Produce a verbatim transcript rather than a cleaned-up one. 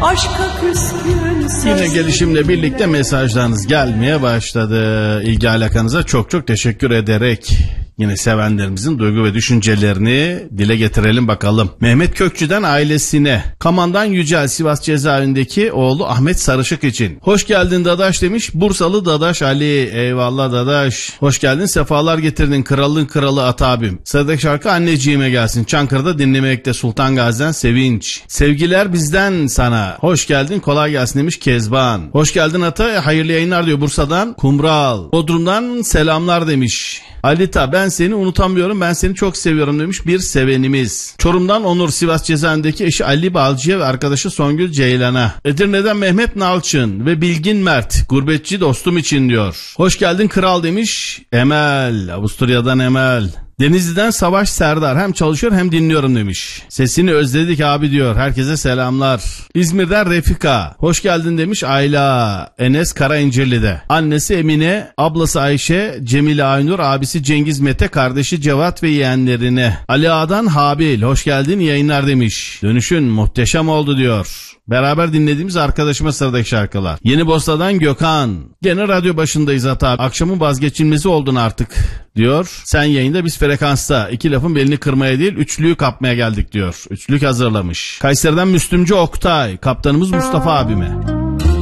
aşka küskün sözlerim. Yine gelişimle birlikte mesajlarınız gelmeye başladı. İlgi alakanıza çok çok teşekkür ederek yine sevenlerimizin duygu ve düşüncelerini dile getirelim bakalım. Mehmet Kökçü'den ailesine, Kaman'dan Yücel Sivas cezaevindeki oğlu Ahmet Sarışık için. Hoş geldin Dadaş demiş Bursalı Dadaş Ali. Eyvallah Dadaş. Hoş geldin, sefalar getirdin kralın kralı At abim. Sıradaki şarkı anneciğime gelsin. Çankırı'da dinlemekte Sultan Gazi'den Sevinç. Sevgiler bizden sana. Hoş geldin, kolay gelsin demiş Kezban. Hoş geldin Ata, hayırlı yayınlar diyor Bursa'dan Kumral. Bodrum'dan selamlar demiş. Alita, ben seni unutamıyorum, ben seni çok seviyorum demiş bir sevenimiz. Çorum'dan Onur, Sivas cezaevindeki eşi Ali Balcı'ya ve arkadaşı Songül Ceylan'a. Edirne'den Mehmet Nalçın ve Bilgin Mert, gurbetçi dostum için diyor. Hoş geldin kral demiş Emel, Avusturya'dan Emel. Denizli'den Savaş Serdar, hem çalışıyor hem dinliyorum demiş. Sesini özledik abi diyor. Herkese selamlar. İzmir'den Refika. Hoş geldin demiş Ayla. Enes Karaencirli'de. Annesi Emine, ablası Ayşe, Cemile Aynur, abisi Cengiz Mete, kardeşi Cevat ve yeğenlerine. Ali Ağa'dan Habil. Hoş geldin yayınlar demiş. Dönüşün muhteşem oldu diyor. Beraber dinlediğimiz arkadaşıma sıradaki şarkılar. Yeni Bosna'dan Gökhan. Gene radyo başındayız Ata. Akşamın vazgeçilmezi oldun artık diyor. Sen yayında, biz frekansta. İki lafın belini kırmaya değil, üçlüyü kapmaya geldik diyor. Üçlük hazırlamış. Kayseri'den Müslümcü Oktay. Kaptanımız Mustafa abime.